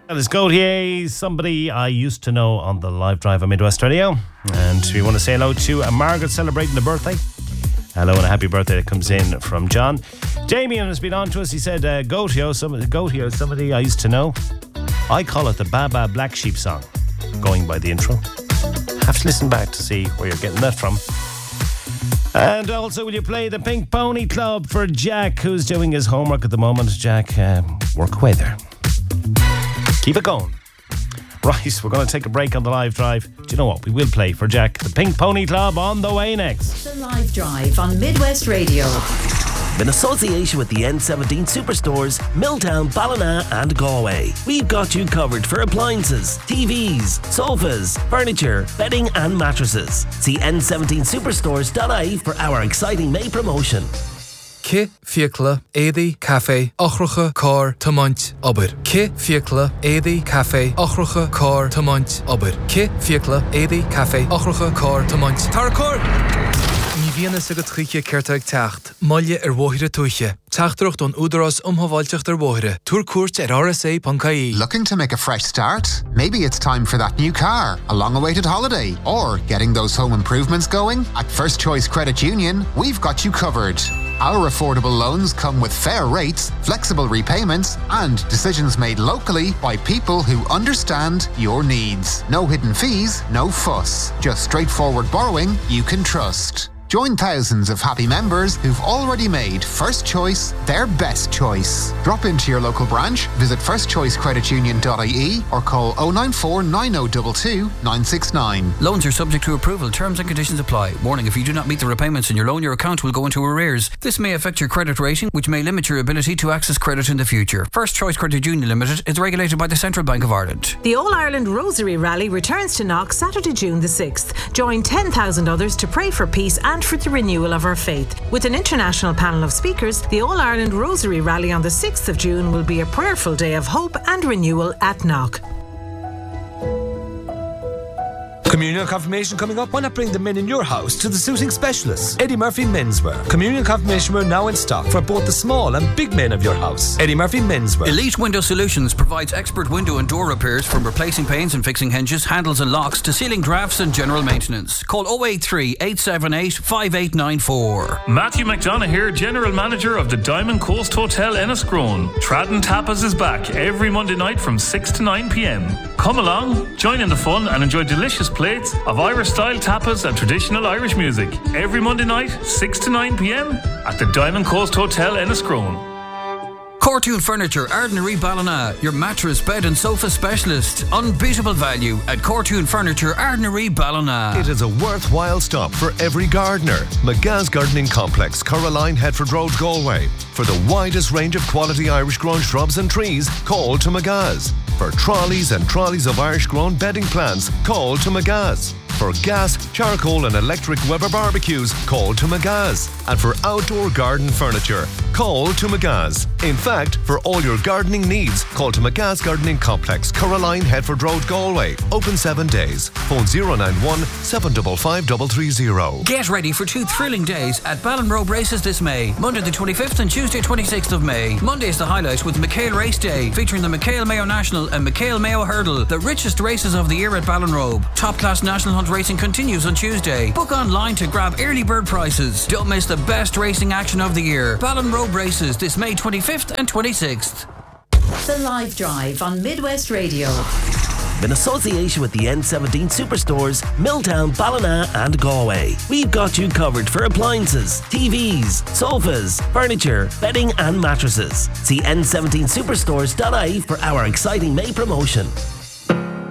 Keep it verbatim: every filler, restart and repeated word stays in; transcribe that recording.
That is Gautier, somebody I used to know on the live drive on Midwest Radio. And we want to say hello to uh, Margaret celebrating a birthday. Hello and a happy birthday that comes in from John. Damien has been on to us. He said, uh, Gautier, somebody, Gautier, somebody I used to know. I call it the Baba Black Sheep song, going by the intro. Have to listen back to see where you're getting that from. And also, will you play the Pink Pony Club for Jack, who's doing his homework at the moment? Jack, um, work away there. Keep it going. Right, we're going to take a break on the live drive. Do you know what? We will play for Jack the Pink Pony Club on the way next. The live drive on Midwest Radio. In association with the N seventeen Superstores, Milltown, Ballina and Galway. We've got you covered for appliances, T Vs, sofas, furniture, bedding and mattresses. See N seventeen superstores dot I E for our exciting May promotion. Ke fiacla édi cafe ochrucha car tamant ober. Ke fiacla édi cafe ochrucha car tamant ober. Ke fiacla édi cafe ochrucha car tamant. Tarcor. Ní bhíonna sa go tríche ceirteag teacht, maille ar bmhóithre tuaiche. Teachtarocht don údaras umhaváilteach ar bmhóithre. Túr cuairt ar R S A dot I E. Looking to make a fresh start? Maybe it's time for that new car, a long-awaited holiday, or getting those home improvements going? At First Choice Credit Union, we've got you covered. Our affordable loans come with fair rates, flexible repayments, and decisions made locally by people who understand your needs. No hidden fees, no fuss. Just straightforward borrowing you can trust. Join thousands of happy members who've already made First Choice their best choice. Drop into your local branch, visit first choice credit union dot I E or call oh nine four nine oh two two nine six nine. Loans are subject to approval. Terms and conditions apply. Warning, if you do not meet the repayments in your loan, your account will go into arrears. This may affect your credit rating, which may limit your ability to access credit in the future. First Choice Credit Union Limited is regulated by the Central Bank of Ireland. The All-Ireland Rosary Rally returns to Knock Saturday, June the sixth. Join ten thousand others to pray for peace and for the renewal of our faith. With an international panel of speakers, the All-Ireland Rosary Rally on the sixth of June will be a prayerful day of hope and renewal at Knock. Communion confirmation coming up. Why not bring the men in your house to the suiting specialists? Eddie Murphy Menswear. Communion confirmation wear now in stock for both the small and big men of your house. Eddie Murphy Menswear. Elite Window Solutions provides expert window and door repairs, from replacing panes and fixing hinges, handles and locks to sealing drafts and general maintenance. Call oh eight three, eight seven eight, five eight nine four. Matthew McDonough here, General Manager of the Diamond Coast Hotel Enniscrone. Tradden Tapas is back every Monday night from six to nine p.m. Come along, join in the fun and enjoy delicious plates of Irish-style tapas and traditional Irish music every Monday night, six to nine p.m. at the Diamond Coast Hotel Enniscrone. Cortoon Furniture, Ardnaree Ballina, your mattress, bed and sofa specialist. Unbeatable value at Cortoon Furniture, Ardnaree Ballina. It is a worthwhile stop for every gardener. McGa's Gardening Complex, Coraline, Headford Road, Galway. For the widest range of quality Irish-grown shrubs and trees, call to McGa's. For trolleys and trolleys of Irish-grown bedding plants, call to McGa's. For gas, charcoal and electric Weber barbecues, call to McGa's. And for outdoor garden furniture, call to McGa's. In fact, for all your gardening needs, call to McGa's Gardening Complex, Coraline, Headford Road, Galway. Open seven days. Phone oh nine one, seven five five, three three zero. Get ready for two thrilling days at Ballinrobe Races this May. Monday the twenty-fifth and Tuesday twenty-sixth of May. Monday is the highlight with McHale Race Day, featuring the McHale Mayo National and McHale Mayo Hurdle, the richest races of the year at Ballinrobe. Top-class national hunt racing continues on Tuesday. Book online to grab early bird prices. Don't miss the best racing action of the year. Ballinrobe Races this May twenty-fifth and twenty-sixth. The Live Drive on Midwest Radio. In association with the N seventeen Superstores, Milltown, Ballina and Galway. We've got you covered for appliances, T Vs, sofas, furniture, bedding and mattresses. See N seventeen superstores dot I E for our exciting May promotion.